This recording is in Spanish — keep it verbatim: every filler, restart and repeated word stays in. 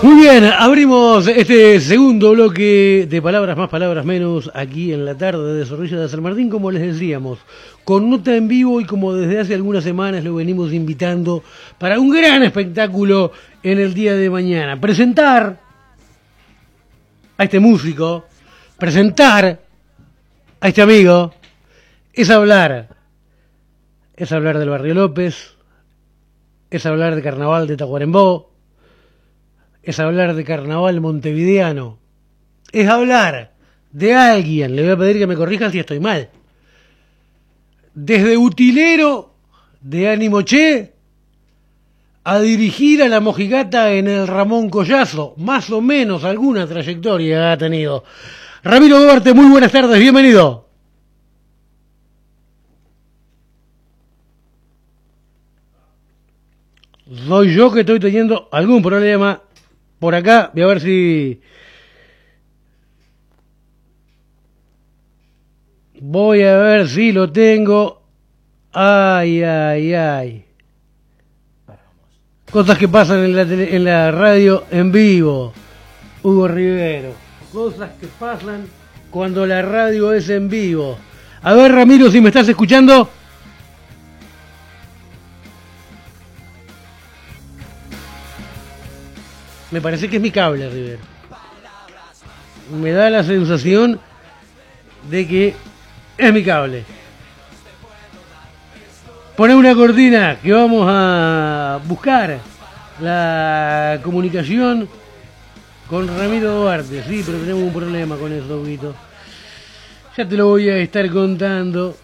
Muy bien, abrimos este segundo bloque de Palabras Más, Palabras Menos aquí en la tarde de Zorrilla de San Martín, como les decíamos, con nota en vivo y como desde hace algunas semanas lo venimos invitando para un gran espectáculo en el día de mañana. Presentar a este músico, presentar a este amigo, es hablar, es hablar del Barrio López, es hablar de Carnaval de Tacuarembó, es hablar de Carnaval montevideano, es hablar de alguien, le voy a pedir que me corrijan si estoy mal, desde utilero de Animoché a dirigir a la mojigata en el Ramón Collazo, más o menos alguna trayectoria ha tenido. Ramiro Duarte, muy buenas tardes, bienvenido. Soy yo que estoy teniendo algún problema por acá, voy a ver si... Voy a ver si lo tengo. Ay, ay, ay. Cosas que pasan en la, tele, en la radio en vivo. Hugo Rivero. Cosas que pasan cuando la radio es en vivo. A ver, Ramiro, si me estás escuchando. Me parece que es mi cable, Rivero. Me da la sensación de que es mi cable. Poné una cortina que vamos a buscar la comunicación con Ramiro Duarte. Sí, pero tenemos un problema con eso, Huguito. Ya te lo voy a estar contando.